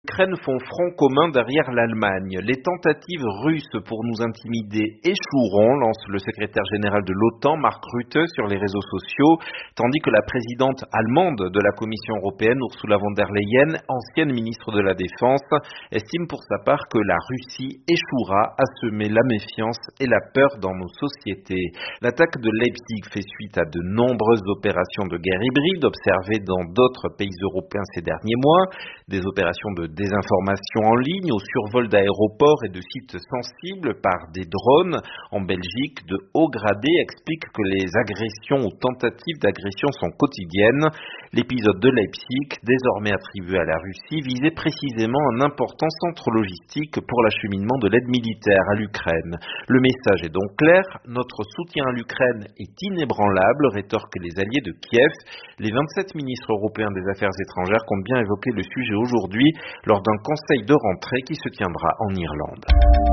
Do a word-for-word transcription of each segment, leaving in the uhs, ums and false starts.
L'Ukraine font front commun derrière l'Allemagne. Les tentatives russes pour nous intimider échoueront, lance le secrétaire général de l'OTAN, Mark Rutte, sur les réseaux sociaux, tandis que la présidente allemande de la Commission européenne, Ursula von der Leyen, ancienne ministre de la Défense, estime pour sa part que la Russie échouera à semer la méfiance et la peur dans nos sociétés. L'attaque de Leipzig fait suite à de nombreuses opérations de guerre hybride observées dans d'autres pays européens ces derniers mois, des opérations de désinformation en ligne, au survol d'aéroports et de sites sensibles par des drones. En Belgique, de hauts gradés expliquent que les agressions ou tentatives d'agression sont quotidiennes. L'épisode de Leipzig, désormais attribué à la Russie, visait précisément un important centre logistique pour l'acheminement de l'aide militaire à l'Ukraine. Le message est donc clair, notre soutien à l'Ukraine est inébranlable, rétorquent les alliés de Kiev. Les vingt-sept ministres européens des Affaires étrangères comptent bien évoquer le sujet aujourd'hui lors d'un conseil de rentrée qui se tiendra en Irlande.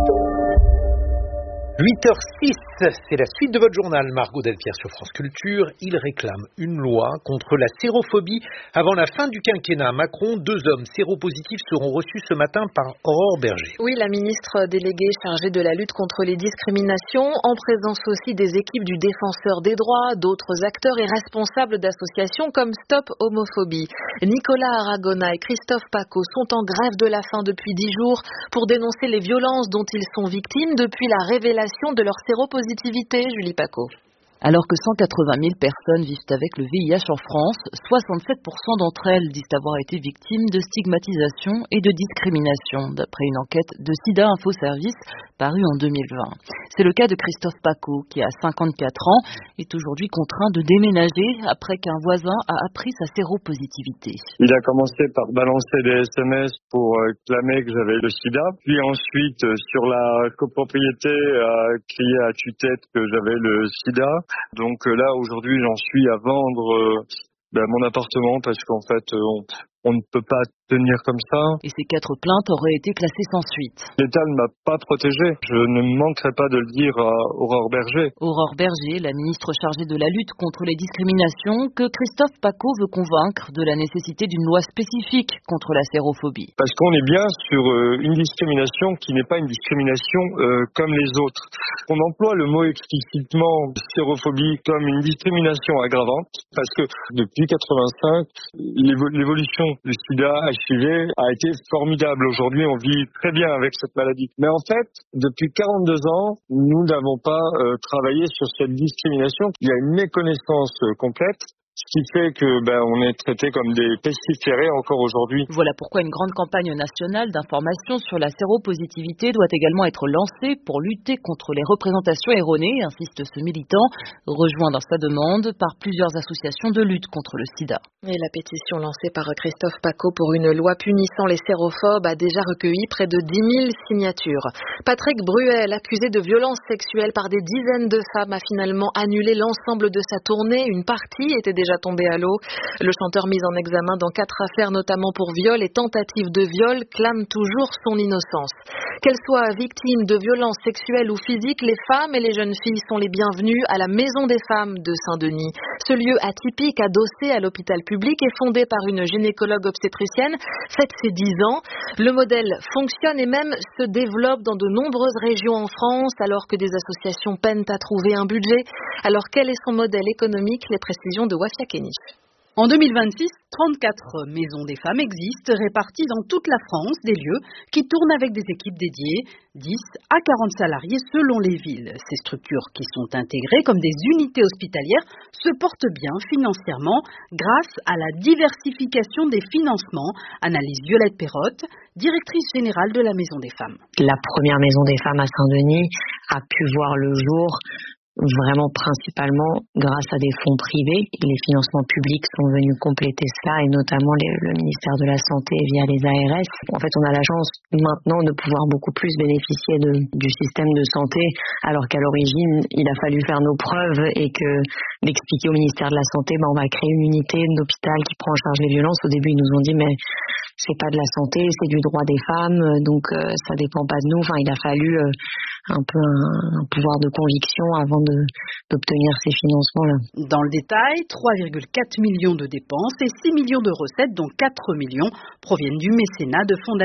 huit heures six, c'est la suite de votre journal, Margot Delpierre sur France Culture. Il réclame une loi contre la sérophobie. Avant la fin du quinquennat Macron, deux hommes séropositifs seront reçus ce matin par Aurore Bergé. Oui, la ministre déléguée chargée de la lutte contre les discriminations, en présence aussi des équipes du Défenseur des droits, d'autres acteurs et responsables d'associations comme Stop Homophobie. Nicolas Aragona et Christophe Paco sont en grève de la faim depuis dix jours pour dénoncer les violences dont ils sont victimes depuis la révélation de leur séropositivité, Julie Paco. Alors que cent quatre-vingt mille personnes vivent avec le V I H en France, soixante-sept pour cent d'entre elles disent avoir été victimes de stigmatisation et de discrimination, d'après une enquête de SIDA Info Service parue en deux mille vingt. C'est le cas de Christophe Paco, qui a cinquante-quatre ans, est aujourd'hui contraint de déménager après qu'un voisin a appris sa séropositivité. Il a commencé par balancer des S M S pour euh, clamer que j'avais le sida, puis ensuite euh, sur la copropriété a crié à tue-tête que j'avais le sida. Donc euh, là aujourd'hui j'en suis à vendre euh, ben, mon appartement parce qu'en fait euh, on, on ne peut pas tenir comme ça. Et ces quatre plaintes auraient été classées sans suite. L'État ne m'a pas protégé. Je ne manquerai pas de le dire à Aurore Bergé. Aurore Bergé, la ministre chargée de la lutte contre les discriminations, que Christophe Paco veut convaincre de la nécessité d'une loi spécifique contre la sérophobie. Parce qu'on est bien sur euh, une discrimination qui n'est pas une discrimination euh, comme les autres. On emploie le mot explicitement sérophobie comme une discrimination aggravante parce que depuis quatre-vingt-cinq, l'évo- l'évolution du sida H I V a été formidable. Aujourd'hui, on vit très bien avec cette maladie. Mais en fait, depuis quarante-deux ans, nous n'avons pas euh, travaillé sur cette discrimination. Il y a une méconnaissance euh, complète. Ce qui fait que ben on est traité comme des pestiférés encore aujourd'hui. Voilà pourquoi une grande campagne nationale d'information sur la séropositivité doit également être lancée pour lutter contre les représentations erronées, insiste ce militant, rejoint dans sa demande par plusieurs associations de lutte contre le sida. Et la pétition lancée par Christophe Paco pour une loi punissant les sérophobes a déjà recueilli près de dix mille signatures. Patrick Bruel, accusé de violences sexuelles par des dizaines de femmes, a finalement annulé l'ensemble de sa tournée. Une partie était déjà tombé à l'eau. Le chanteur mis en examen dans quatre affaires, notamment pour viol et tentative de viol, clame toujours son innocence. Qu'elles soient victimes de violences sexuelles ou physiques, les femmes et les jeunes filles sont les bienvenues à la Maison des femmes de Saint-Denis. Ce lieu atypique adossé à l'hôpital public est fondé par une gynécologue obstétricienne, fête ses dix ans. Le modèle fonctionne et même se développe dans de nombreuses régions en France, alors que des associations peinent à trouver un budget. Alors quel est son modèle économique? Les précisions de Wafia Kenny. En deux mille vingt-six, trente-quatre maisons des femmes existent, réparties dans toute la France, des lieux qui tournent avec des équipes dédiées, dix à quarante salariés selon les villes. Ces structures qui sont intégrées comme des unités hospitalières se portent bien financièrement grâce à la diversification des financements, analyse Violette Perrotte, directrice générale de la Maison des femmes. La première Maison des femmes à Saint-Denis a pu voir le jour vraiment principalement grâce à des fonds privés. Et les financements publics sont venus compléter cela, et notamment les, le ministère de la Santé via les A R S. En fait, on a la chance maintenant de pouvoir beaucoup plus bénéficier de, du système de santé, alors qu'à l'origine, il a fallu faire nos preuves et que d'expliquer au ministère de la Santé, ben, on va créer une unité d'hôpital qui prend en charge les violences. Au début, ils nous ont dit, mais c'est pas de la santé, c'est du droit des femmes, donc euh, ça dépend pas de nous. Enfin, il a fallu euh, un peu un, un pouvoir de conviction avant de, d'obtenir ces financements-là. Dans le détail, trois virgule quatre millions de dépenses et six millions de recettes, dont quatre millions proviennent du mécénat de fondations